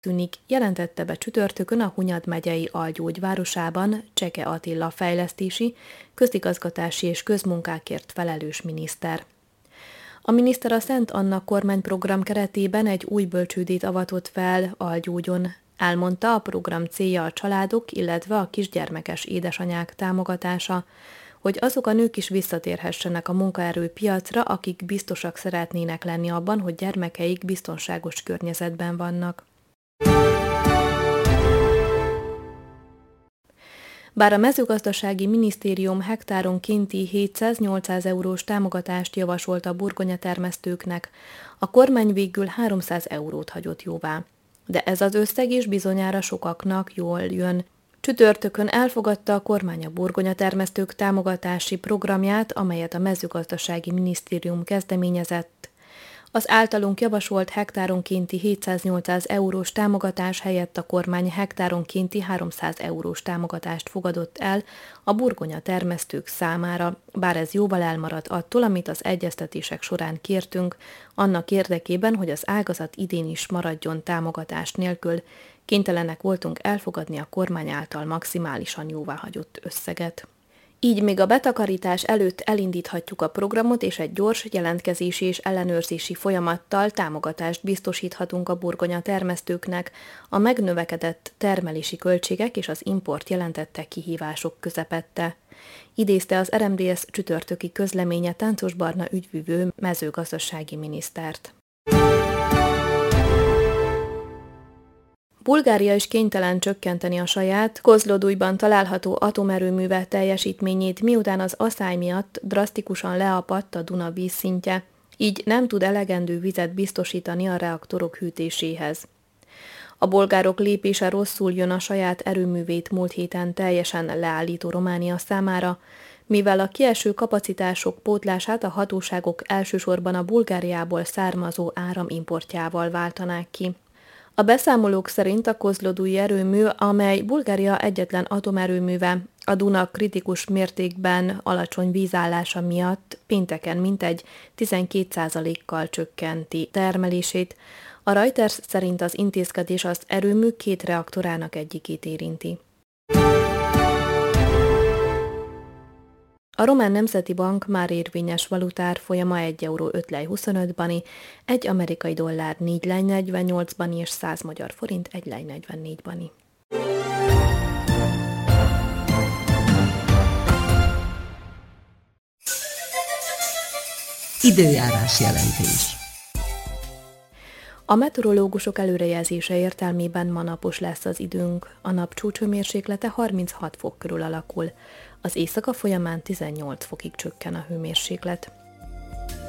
tűnik, jelentette be csütörtökön a Hunyad megyei Algyógy városában Cseke Attila fejlesztési, közigazgatási és közmunkákért felelős miniszter. A miniszter a Szent Anna kormányprogram keretében egy új bölcsődét avatott fel Algyógyon. Elmondta, a program célja a családok, illetve a kisgyermekes édesanyák támogatása, hogy azok a nők is visszatérhessenek a munkaerőpiacra, akik biztosak szeretnének lenni abban, hogy gyermekeik biztonságos környezetben vannak. Bár a mezőgazdasági minisztérium hektáronkénti 700-800 eurós támogatást javasolt a burgonyatermesztőknek, a kormány végül 300 eurót hagyott jóvá. De ez az összeg is bizonyára sokaknak jól jön. Csütörtökön elfogadta a kormány a burgonyatermesztők támogatási programját, amelyet a mezőgazdasági minisztérium kezdeményezett. Az általunk javasolt hektáronkénti 700-800 eurós támogatás helyett a kormány hektáronkénti 300 eurós támogatást fogadott el a burgonyatermesztők számára, bár ez jóval elmarad attól, amit az egyeztetések során kértünk, annak érdekében, hogy az ágazat idén is maradjon támogatás nélkül. Kénytelenek voltunk elfogadni a kormány által maximálisan jóváhagyott összeget. Így még a betakarítás előtt elindíthatjuk a programot, és egy gyors jelentkezési és ellenőrzési folyamattal támogatást biztosíthatunk a burgonyatermesztőknek a megnövekedett termelési költségek és az import jelentette kihívások közepette. Idézte az RMDSZ csütörtöki közleménye Táncos Barna ügyvivő mezőgazdasági minisztert. Bulgária is kénytelen csökkenteni a saját, Kozlodujban található atomerőműve teljesítményét, miután az aszály miatt drasztikusan leapadt a Duna vízszintje, így nem tud elegendő vizet biztosítani a reaktorok hűtéséhez. A bolgárok lépése rosszul jön a saját erőművét múlt héten teljesen leállító Románia számára, mivel a kieső kapacitások pótlását a hatóságok elsősorban a Bulgáriából származó áram importjával váltanák ki. A beszámolók szerint a kozlodui erőmű, amely Bulgária egyetlen atomerőműve, a Duna kritikus mértékben alacsony vízállása miatt pénteken mintegy 12%-kal csökkenti termelését. A Reuters szerint az intézkedés az erőmű 2 reaktorának egyikét érinti. A Román Nemzeti Bank már érvényes valutárfolyama 1 euró 5 lej 25 bani, 1 amerikai dollár 4 lej 48 bani és 100 magyar forint 1 lej 44 bani. Időjárás jelentés. A meteorológusok előrejelzése értelmében ma napos lesz az időnk. A nap csúcshőmérséklete 36 fok körül alakul. Az éjszaka folyamán 18 fokig csökken a hőmérséklet.